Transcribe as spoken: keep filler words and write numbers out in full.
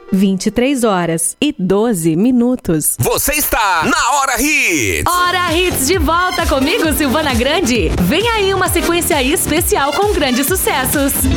vinte e três horas e doze minutos. Você está na Hora Hits. Hora Hits de volta comigo, Silvana Grande. Vem aí uma sequência especial com grandes sucessos.